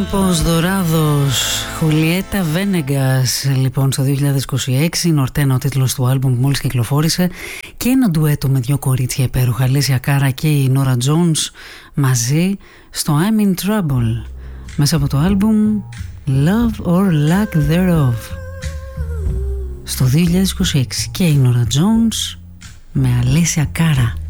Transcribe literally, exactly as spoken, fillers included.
Κάμπος Δωράδος, Χουλιέτα Βένεγκας. Λοιπόν, στο δύο χιλιάδες είκοσι έξι, Νορτένα ο τίτλος του άλμπουμ που μόλις κυκλοφόρησε, και ένα ντουέτο με δυο κορίτσια υπέροχα, Αλέσια Κάρα και η Νόρα Τζόνς, μαζί στο I'm in Trouble, μέσα από το άλμπουμ Love or Lack Thereof. Στο δύο χιλιάδες είκοσι έξι, και η Νόρα Τζόνς με Αλέσια Κάρα.